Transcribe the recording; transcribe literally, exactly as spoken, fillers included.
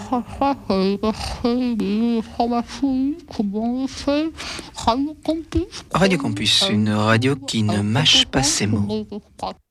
ça se passe, euh, passer des informations, comment on fait, Radio Campus. Radio Campus, une radio qui ne mâche pas ses mots.